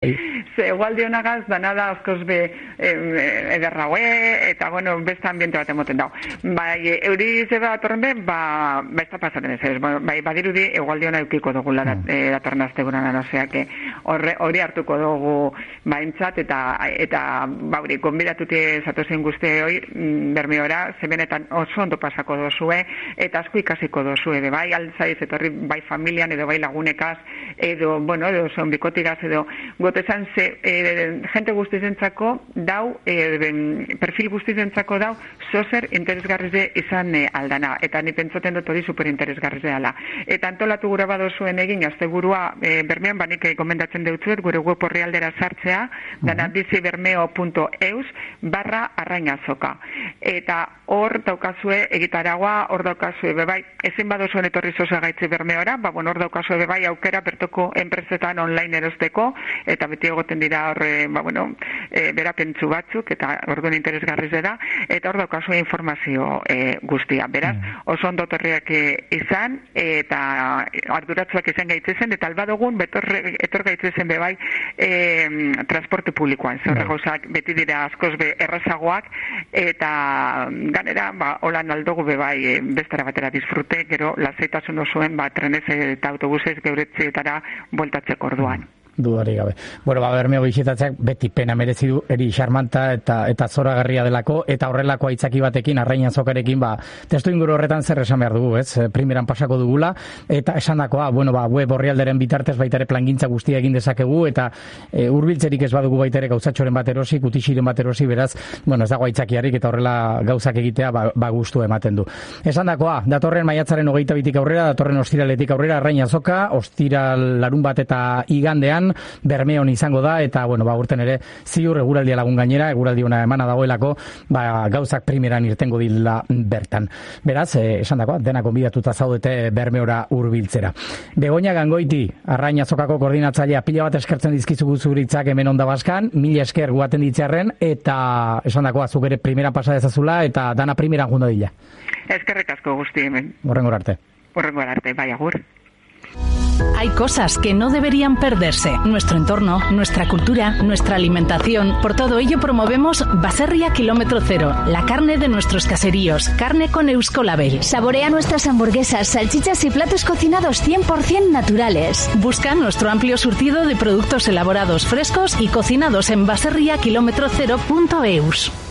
Ze egualdionagaz danada askoz be ederraue, eta bueno, beste ambiente bat emoten dau. Bai, euri zeba atorren be, ba ez da pasaten ez. Bai, badirudi egualdiona eukiko dugula datorren asteguran, osea que hori hartuko dugu baintzat eta bauri gonbidatuti zatozen guztioi Bermeora, ze benetan oso ondo pasako dozue eta asko ikasiko dozue be bai altzaiz etorri bai familian edo bai lagunekaz edo bueno, edo son bikotigaz edo gotezan ze gente guztizentzako dau perfil guztizentzako dau zozer interesgarrize izan aldana eta ni pentsatzen dut hori superinteresgarrize dela. Eta antolatu gura badozuen egin asteburua Bermeon banik gomendatzen deutzuet gure web orrialdera sartzea dana bizibermeo.eus/arrainazoka. Eta hor daukazue egitaragua, hor daukazue bebai, ezin badozuen etorri zozagaitzi Bermeora, ba bueno, hor daukazue bebai aukera bertoko enpresetan online erosteko eta beti egoten dira hor ba bueno, berapentzu batzuk eta orduan interesgarriz da eta hor daukazue informazio guztia. Beraz, oso ondo torriak izan eta arduratsuak izan gaitzezen eta albadogun etor gaitzezen bebai transporte publikoan. Zorra gauzak beti dira askoz be errazagoak eta ganera ba holan aldogu bebai bestera batera disfrute, gero lasaitasun osoen ba trenez eta autobusez geuretzietara bueltatzeko orduan. Dudarik gabe. Bueno, ba, Bermeo bisitatzeak beti pena merezi du, eri xarmanta eta zoragarria delako, eta horrelako aitzaki batekin, Arrainazokarekin, ba, testu inguru horretan zer esan behar dugu, ez? Primeran pasako dugula, eta esandakoa, bueno, ba, web orrialderen bitartez baitare plangintza guztia egin dezakegu, eta hurbiltzerik ez badugu baitare gauzatxoren bat erosi, kutixiren bat erosi, beraz, bueno, ez dago aitzakiarik, eta horrela gauzak egitea, ba gustu ematen du. Esandakoa, datorren maiatzaren 22tik aurrera, datorren ostiraletik aurrera, Arrainazoka, ostiral larun bat eta igandean, Bermeon izango da eta bueno, ba urten ere ziur eguraldia lagun gainera, eguraldi ona emana dagoelako, ba gauzak primeran irtengo dila bertan. Beraz, esandakoa, dena gonbidatuta zaudete Bermeora hurbiltzera. Begoña Gangoiti, Arrainazokako koordinatzailea, pila bat eskertzen dizkizugu zuritzak hemen Onda Baskan, 1000 esker guaten ditzearren eta esandakoa zuk ere primeran pasa dezazula eta dana primeran junda dila. Eskerrik asko guzti hemen. Horrengora arte. Horrengora arte, bai agur. Hay cosas que no deberían perderse. Nuestro entorno, nuestra cultura, nuestra alimentación. Por todo ello promovemos Baserria Kilómetro Cero, la carne de nuestros caseríos, carne con Euskolabel. Saborea nuestras hamburguesas, salchichas y platos cocinados 100% naturales. Busca nuestro amplio surtido de productos elaborados frescos y cocinados en baserriakilometrocero.eus.